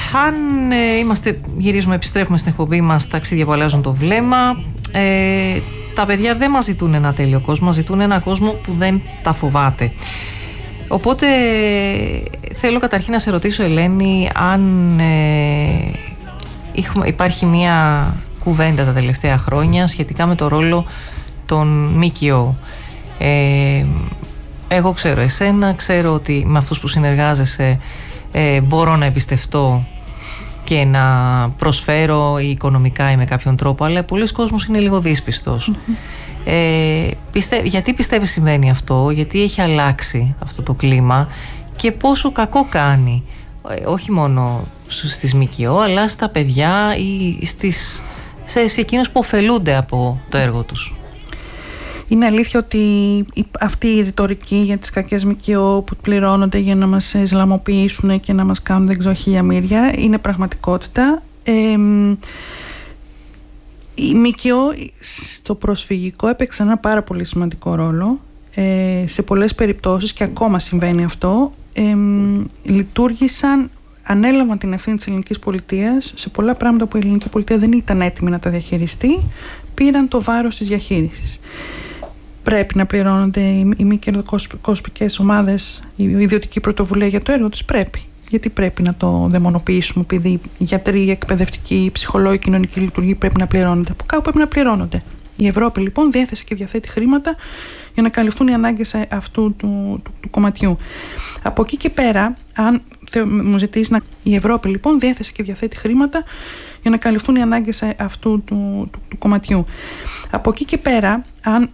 Αν γυρίζουμε, επιστρέφουμε στην εκπομπή μας, ταξίδια που αλλάζουν το βλέμμα, τα παιδιά δεν μας ζητούν ένα τέλειο κόσμο, μας ζητούν ένα κόσμο που δεν τα φοβάται. Οπότε θέλω καταρχήν να σε ρωτήσω, Ελένη, αν υπάρχει μια κουβέντα τα τελευταία χρόνια σχετικά με το ρόλο των ΜΚΟ. Εγώ ξέρω εσένα, ξέρω ότι με αυτούς που συνεργάζεσαι μπορώ να εμπιστευτώ και να προσφέρω οικονομικά ή με κάποιον τρόπο, αλλά πολλοί κόσμος είναι λίγο δύσπιστος. Γιατί πιστεύεις συμβαίνει αυτό, γιατί έχει αλλάξει αυτό το κλίμα και πόσο κακό κάνει, όχι μόνο στις ΜΚΟ, αλλά στα παιδιά ή σε εκείνους που ωφελούνται από το έργο τους? Είναι αλήθεια ότι αυτή η ρητορική για τις κακές ΜΚΟ που πληρώνονται για να μας ισλαμοποιήσουν και να μας κάνουν δεν ξέρω χιλιαμύρια είναι πραγματικότητα. Οι ΜΚΟ στο προσφυγικό έπαιξαν ένα πάρα πολύ σημαντικό ρόλο. Σε πολλές περιπτώσεις, και ακόμα συμβαίνει αυτό, λειτουργήσαν, ανέλαβαν την ευθύνη της ελληνικής πολιτείας σε πολλά πράγματα που η ελληνική πολιτεία δεν ήταν έτοιμη να τα διαχειριστεί, πήραν το βάρος της διαχείρισης. Πρέπει να πληρώνονται οι μη κερδοσκοπικές ομάδες, η ιδιωτική πρωτοβουλία για το έργο τους? Πρέπει. Γιατί πρέπει να το δαιμονοποιήσουμε, επειδή γιατροί, εκπαιδευτικοί, ψυχολόγοι, κοινωνικοί λειτουργοί πρέπει να πληρώνονται? Από κάπου πρέπει να πληρώνονται. Η Ευρώπη λοιπόν διέθεσε και διαθέτει χρήματα για να καλυφθούν οι ανάγκες αυτού του κομματιού. Από εκεί και πέρα, αν μου ζητήσει η Ευρώπη λοιπόν διέθεσε και διαθέτει χρήματα για να καλυφθούν οι ανάγκες αυτού του κομματιού. Από εκεί και πέρα, αν